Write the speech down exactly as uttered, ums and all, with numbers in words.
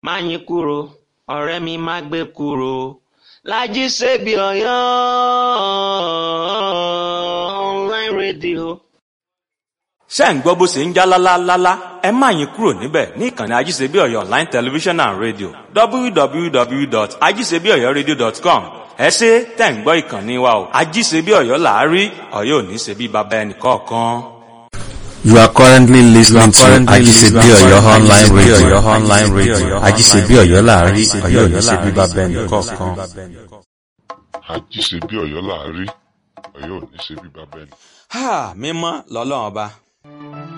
Máyìnkúrò ọ̀rẹ́ mi má gbé kúrò, Lájí Ṣebí Ọ̀yọ́ online radio. ṣé ń gbọ́ bó ṣe ń já lálálálá ẹ má yín kúrò níbẹ̀ ní ìkànnì Ajíṣebí Ọ̀yọ́ online television and radio w w w dot ajisebi oyo radio dot com ẹ ṣé tẹ̀ ń gbọ́ ìkànnì wa o Ajíṣebí Ọ̀yọ́ là á rí Ọ̀yọ́ ò ní ṣe bí baba ẹnì kọ̀ọ̀kan. You are currently listening to Ajisebi Oyo online radio. Online radio. Ajisebi Oyo láàrí Ọ̀yọ́ ò ní ṣe bí baba ẹnì kọ̀ọ̀kan. Ajíṣebí Ọ̀yọ́ là á rí Ọ̀yọ́ ò ní ṣe bí baba ẹnì. ha mímọ́ lọ́lọ́run ọba.